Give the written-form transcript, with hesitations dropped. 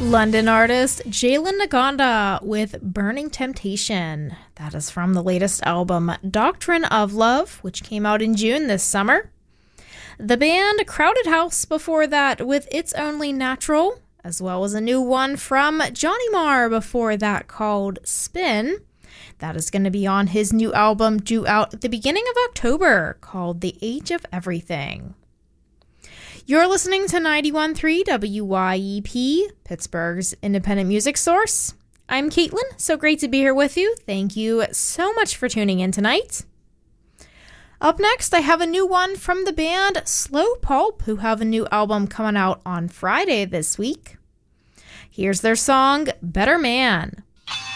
London artist Jalen Naganda with Burning Temptation. That is from the latest album, Doctrine of Love, which came out in June this summer. The band Crowded House before that with It's Only Natural, as well as a new one from Johnny Marr before that called Spin. That is going to be on his new album due out at the beginning of October called The Age of Everything. You're listening to 91.3 WYEP, Pittsburgh's independent music source. I'm Caitlin, so great to be here with you. Thank you so much for tuning in tonight. Up next, I have a new one from the band Slow Pulp, who have a new album coming out on Friday this week. Here's their song, Better Man.